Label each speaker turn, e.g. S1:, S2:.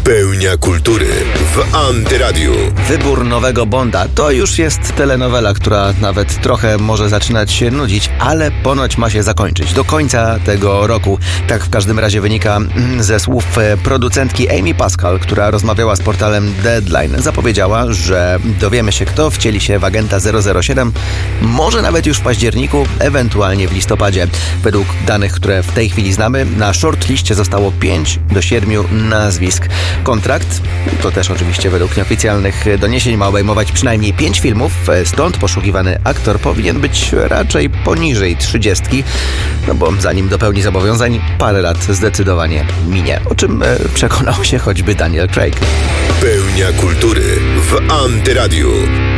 S1: Pełnia kultury w Antyradiu.
S2: Wybór nowego Bonda to już jest telenowela, która nawet trochę może zaczynać się nudzić, ale ponoć ma się zakończyć do końca tego roku. Tak w każdym razie wynika ze słów producentki Amy Pascal, która rozmawiała z portalem Deadline. Zapowiedziała, że dowiemy się, kto wcieli się w agenta 007, może nawet już w październiku, ewentualnie w listopadzie. Według danych, które w tej chwili znamy, na shortliście zostało 5 do 7 nazwisk. Kontrakt, to też oczywiście według nieoficjalnych doniesień, ma obejmować przynajmniej 5 filmów, stąd poszukiwany aktor powinien być raczej poniżej 30, no bo zanim dopełni zobowiązań, parę lat zdecydowanie minie, o czym przekonał się choćby Daniel Craig.
S1: Pełnia kultury w Antyradiu.